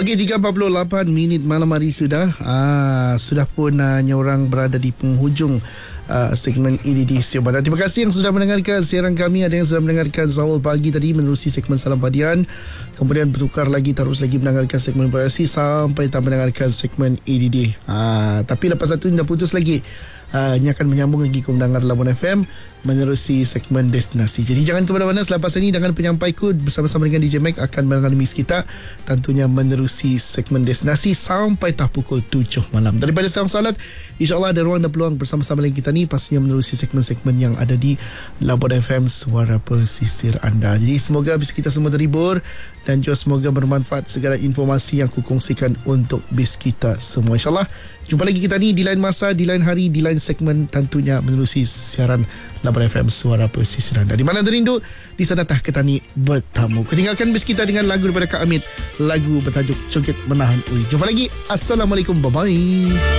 Okey, 3.48 minit malam hari sudah. Sudah pun nyorang berada di penghujung segmen ini di Siaran. Terima kasih yang sudah mendengarkan siaran kami. Ada yang sudah mendengarkan Zawal Pagi tadi menerusi segmen Salam Padian. Kemudian bertukar lagi, terus lagi mendengarkan segmen Berasi sampai tak mendengarkan segmen EDD. Tapi lepas satu dah putus lagi. Ini akan menyambung lagi ke mendengar Labuan FM menerusi segmen Destinasi. Jadi jangan ke mana-mana. Selepas ini dengan penyampaiku bersama-sama dengan DJ Mac akan mendengar mix kita, tentunya menerusi segmen Destinasi sampai tak pukul 7 malam. Daripada Sarang Salat, insyaAllah ada ruang dan peluang bersama-sama dengan kita ni, pastinya menerusi segmen-segmen yang ada di Labuan FM, suara pesisir anda. Jadi semoga bis kita semua terhibur dan juga semoga bermanfaat segala informasi yang kukongsikan untuk bis kita semua. InsyaAllah jumpa lagi kita ni di lain masa, di lain hari, di lain segmen, tentunya menerusi siaran Labuan FM, suara pesisir anda. Di mana terindu, di sana tah ketani bertamu. Ketinggalkan bis kita dengan lagu daripada Kak Amit, lagu bertajuk Joget Menahan Uri. Jumpa lagi. Assalamualaikum. Bye-bye.